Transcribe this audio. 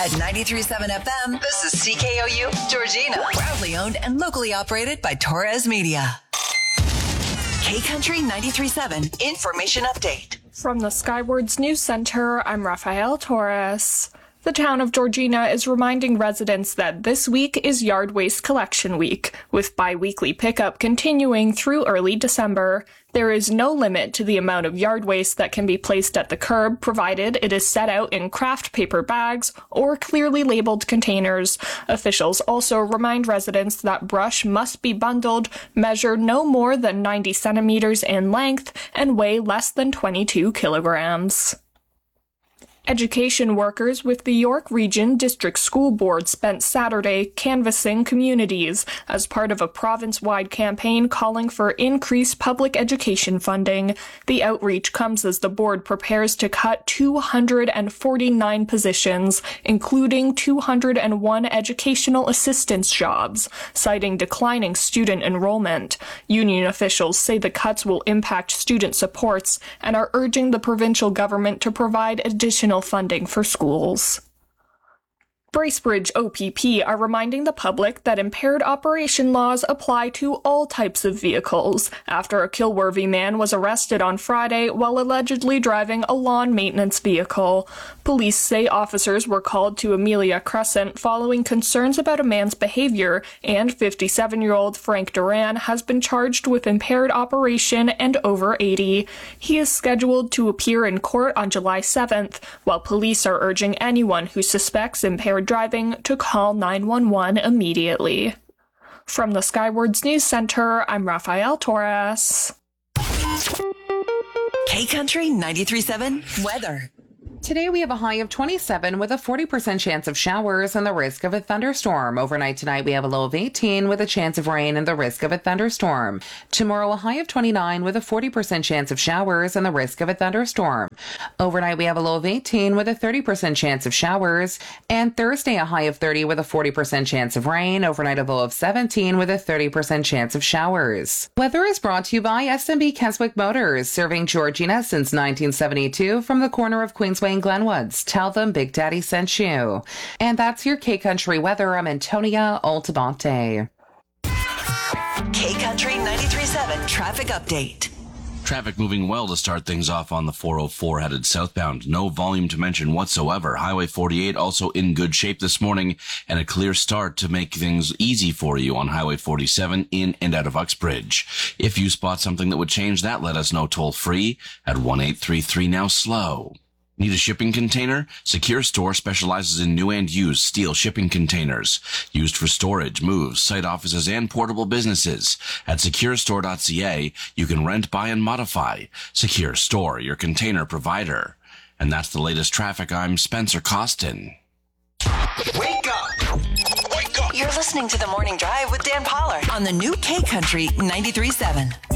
At 93.7 FM, this is CKOU Georgina. Proudly owned and locally operated by Torres Media. K-Country 93.7 Information Update. From the Skywards News Center, I'm Rafael Torres. The town of Georgina is reminding residents that this week is Yard Waste Collection Week, with bi-weekly pickup continuing through early December. There is no limit to the amount of yard waste that can be placed at the curb, provided it is set out in craft paper bags or clearly labeled containers. Officials also remind residents that brush must be bundled, measure no more than 90 centimeters in length, and weigh less than 22 kilograms. Education workers with the York Region District School Board spent Saturday canvassing communities as part of a province-wide campaign calling for increased public education funding. The outreach comes as the board prepares to cut 249 positions, including 201 educational assistance jobs, citing declining student enrollment. Union officials say the cuts will impact student supports and are urging the provincial government to provide additional funding for schools. Bracebridge OPP are reminding the public that impaired operation laws apply to all types of vehicles after a Kilworthy man was arrested on Friday while allegedly driving a lawn maintenance vehicle. Police say officers were called to Amelia Crescent following concerns about a man's behavior, and 57-year-old Frank Duran has been charged with impaired operation and over 80. He is scheduled to appear in court on July 7th, while police are urging anyone who suspects impaired driving to call 911 immediately. From the Skywards News Center, I'm Rafael Torres. K-Country 93.7 Weather. Today we have a high of 27 with a 40% chance of showers and the risk of a thunderstorm. Overnight tonight we have a low of 18 with a chance of rain and the risk of a thunderstorm. Tomorrow a high of 29 with a 40% chance of showers and the risk of a thunderstorm. Overnight we have a low of 18 with a 30% chance of showers. And Thursday a high of 30 with a 40% chance of rain. Overnight a low of 17 with a 30% chance of showers. Weather is brought to you by SMB Keswick Motors, serving Georgina since 1972 from the corner of Queensway and Glenwoods. Tell them Big Daddy sent you. And that's your K-Country weather. I'm Antonia Altamonte. K-Country 93.7 Traffic Update. Traffic moving well to start things off on the 404 headed southbound. No volume to mention whatsoever. Highway 48 also in good shape this morning, and a clear start to make things easy for you on Highway 47 in and out of Uxbridge. If you spot something that would change that, let us know toll free at 1-833 now slow. Need a shipping container? Secure Store specializes in new and used steel shipping containers, used for storage, moves, site offices, and portable businesses. At securestore.ca, you can rent, buy, and modify. Secure Store, your container provider. And that's the latest traffic. I'm Spencer Costin. Wake up! Wake up! You're listening to The Morning Drive with Dan Pollard on the new K-Country 93.7.